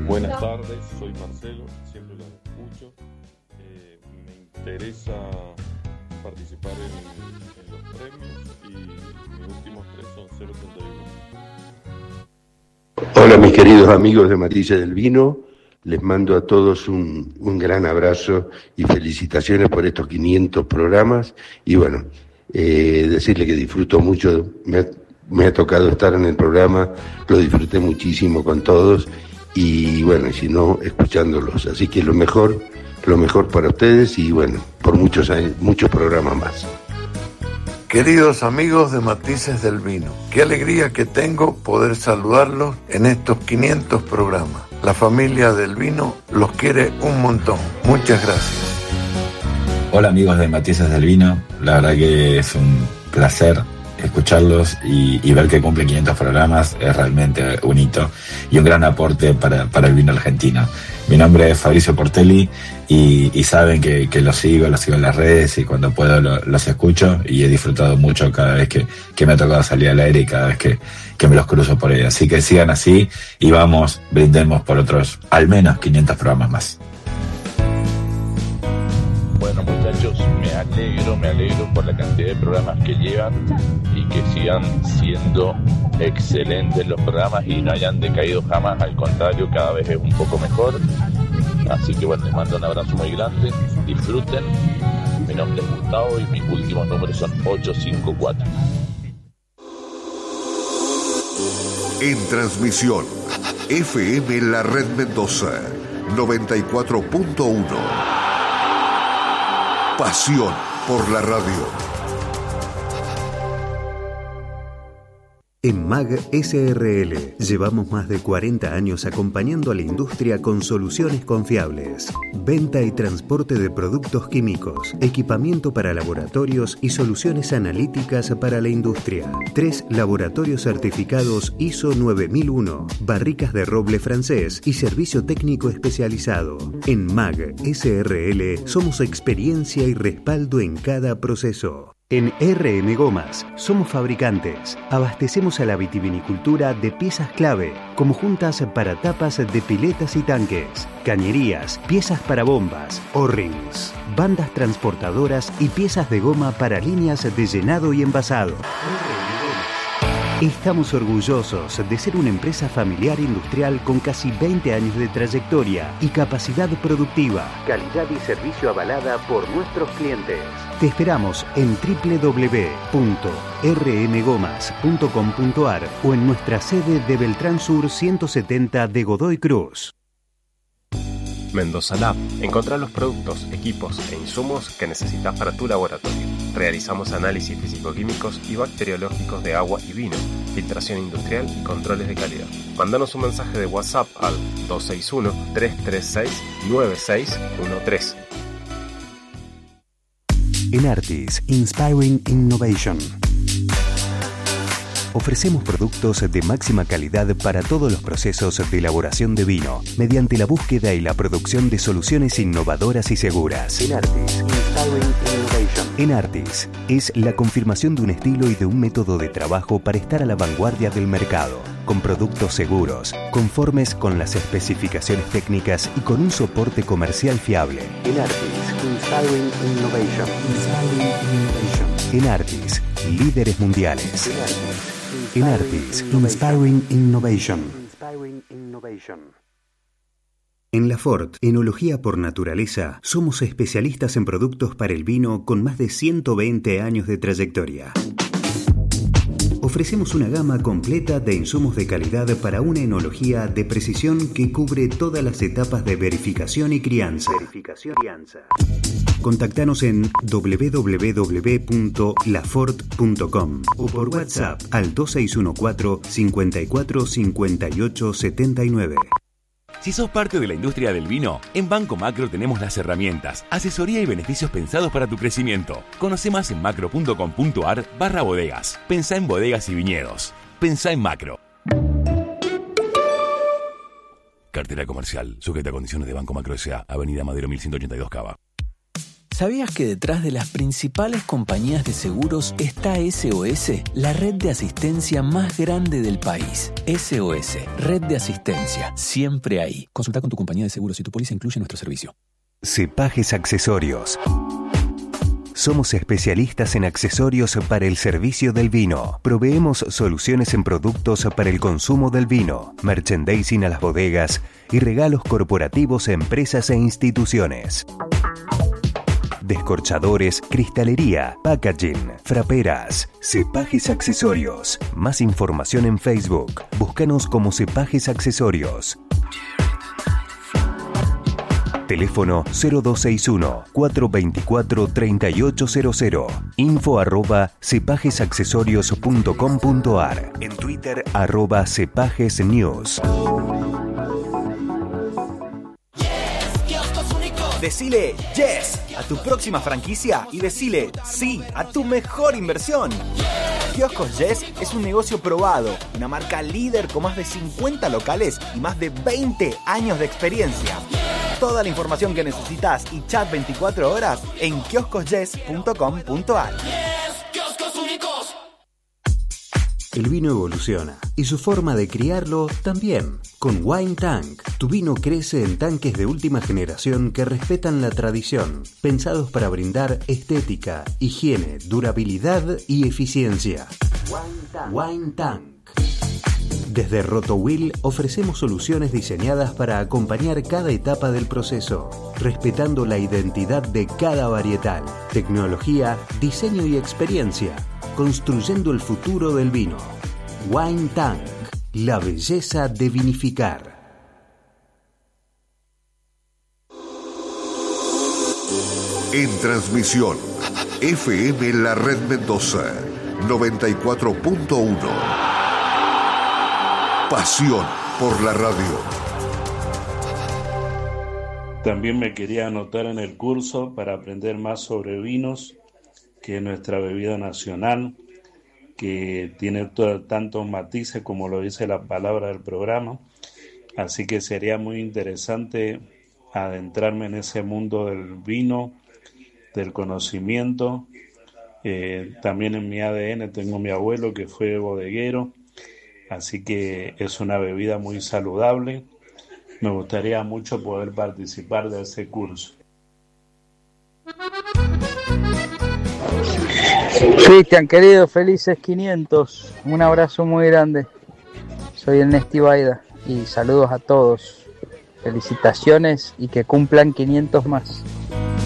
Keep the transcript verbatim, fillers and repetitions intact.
Buenas tardes, soy Marcelo, siempre los escucho. Eh, me interesa participar en, en los premios y mis últimos tres son cero treinta y uno. Hola mis queridos amigos de Matices del Vino, les mando a todos un, un gran abrazo y felicitaciones por estos quinientos programas y bueno, eh, decirle que disfruto mucho, me ha, me ha tocado estar en el programa, lo disfruté muchísimo con todos y bueno, y si no, escuchándolos, así que lo mejor, lo mejor para ustedes y bueno, por muchos años, muchos programas más. Queridos amigos de Matices del Vino, qué alegría que tengo poder saludarlos en estos quinientos programas. La familia del vino los quiere un montón. Muchas gracias. Hola amigos de Matices del Vino, la verdad que es un placer escucharlos y, y ver que cumple quinientos programas es realmente un hito y un gran aporte para, para el vino argentino. Mi nombre es Fabricio Portelli y, y saben que, que los sigo, los sigo en las redes y cuando puedo lo, los escucho y he disfrutado mucho cada vez que, que me ha tocado salir al aire y cada vez que, que me los cruzo por ahí. Así que sigan así y vamos, brindemos por otros al menos quinientos programas más. Bueno muchachos, me alegro, me alegro por la cantidad de programas que llevan y que sigan siendo excelentes los programas y no hayan decaído jamás, al contrario, cada vez es un poco mejor. Así que bueno, les mando un abrazo muy grande, disfruten. Mi nombre es Gustavo y mis últimos números son ocho cinco cuatro. En transmisión, F M La Red Mendoza, noventa y cuatro punto uno. Pasión por la radio. En M A G S R L llevamos más de cuarenta años acompañando a la industria con soluciones confiables. Venta y transporte de productos químicos, equipamiento para laboratorios y soluciones analíticas para la industria. Tres laboratorios certificados I S O nueve mil uno, barricas de roble francés y servicio técnico especializado. En M A G S R L somos experiencia y respaldo en cada proceso. En R M Gomas somos fabricantes. Abastecemos a la vitivinicultura de piezas clave, como juntas para tapas de piletas y tanques, cañerías, piezas para bombas, O-rings, bandas transportadoras y piezas de goma para líneas de llenado y envasado. Estamos orgullosos de ser una empresa familiar industrial con casi veinte años de trayectoria y capacidad productiva, calidad y servicio avalada por nuestros clientes. Te esperamos en doble u doble u doble u punto r m gomas punto com punto a r o en nuestra sede de Beltrán Sur ciento setenta de Godoy Cruz. Mendoza Lab. Encontrá los productos, equipos e insumos que necesitas para tu laboratorio. Realizamos análisis físico-químicos y bacteriológicos de agua y vino, filtración industrial y controles de calidad. Mándanos un mensaje de WhatsApp al dos seis uno, tres tres seis, nueve seis uno tres. Enartis, Inspiring Innovation. Ofrecemos productos de máxima calidad para todos los procesos de elaboración de vino, mediante la búsqueda y la producción de soluciones innovadoras y seguras. Enartis, Inspiring Innovation. Enartis es la confirmación de un estilo y de un método de trabajo para estar a la vanguardia del mercado, con productos seguros, conformes con las especificaciones técnicas y con un soporte comercial fiable. Enartis, Inspiring Innovation. Inspiring Innovation. Enartis, líderes mundiales. Enartis, Inspiring Innovation. Inspiring Innovation. En Lafort, Enología por Naturaleza, somos especialistas en productos para el vino con más de ciento veinte años de trayectoria. Ofrecemos una gama completa de insumos de calidad para una enología de precisión que cubre todas las etapas de verificación y crianza. Verificación y crianza. Contactanos en doble u doble u doble u punto lafort punto com o por WhatsApp al dos seis uno cuatro, cinco cuatro, cinco ocho siete nueve. Si sos parte de la industria del vino, en Banco Macro tenemos las herramientas, asesoría y beneficios pensados para tu crecimiento. Conoce más en macro punto com punto a r barra bodegas. Pensá en bodegas y viñedos. Pensá en Macro. Cartera comercial, sujeta a condiciones de Banco Macro S A, Avenida Madero mil ciento ochenta y dos Cava. ¿Sabías que detrás de las principales compañías de seguros está S O S, la red de asistencia más grande del país? S O S, red de asistencia, siempre ahí. Consulta con tu compañía de seguros si tu póliza incluye nuestro servicio. Cepajes Accesorios. Somos especialistas en accesorios para el servicio del vino. Proveemos soluciones en productos para el consumo del vino, merchandising a las bodegas y regalos corporativos a empresas e instituciones. Descorchadores, cristalería, packaging, fraperas, Cepajes Accesorios. Más información en Facebook. Búscanos como Cepajes Accesorios. Teléfono cero dos seis uno, cuatro dos cuatro, tres ocho cero cero. Info arroba cepagesaccesorios punto com punto ar. En Twitter arroba cepagesnews. Decile yes a tu próxima franquicia y decile sí a tu mejor inversión. Kioscos Yes es un negocio probado, una marca líder con más de cincuenta locales y más de veinte años de experiencia. Toda la información que necesitas y chat veinticuatro horas en kioscos yes punto com punto ar. El vino evoluciona y su forma de criarlo también. Con Wine Tank, tu vino crece en tanques de última generación que respetan la tradición, pensados para brindar estética, higiene, durabilidad y eficiencia. Wine Tank. Wine Tank. Desde Rotowill ofrecemos soluciones diseñadas para acompañar cada etapa del proceso, respetando la identidad de cada varietal, tecnología, diseño y experiencia, construyendo el futuro del vino. Wine Tank, la belleza de vinificar. En transmisión, F M La Red Mendoza, noventa y cuatro punto uno. Pasión por la radio. También me quería anotar en el curso para aprender más sobre vinos, que es nuestra bebida nacional, que tiene todo, tantos matices como lo dice la palabra del programa. Así que sería muy interesante adentrarme en ese mundo del vino, del conocimiento. Eh, también en mi A D N tengo mi abuelo que fue bodeguero, así que es una bebida muy saludable. Me gustaría mucho poder participar de ese curso. Cristian, querido, felices quinientos. Un abrazo muy grande. Soy el Nesti Baida y saludos a todos. Felicitaciones y que cumplan quinientos más.